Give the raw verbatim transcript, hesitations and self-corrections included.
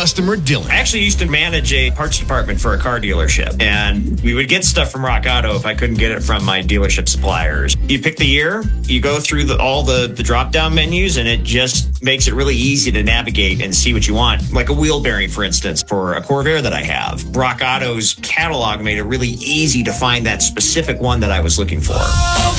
customer, Dylan. I actually used to manage a parts department for a car dealership, and we would get stuff from Rock Auto if I couldn't get it from my dealership suppliers. You pick the year, you go through the, all the, the drop-down menus, and it just makes it really easy to navigate and see what you want. Like a wheel bearing, for instance, for a Corvair that I have. Rock Auto's catalog made it really easy to find that specific one that I was looking for.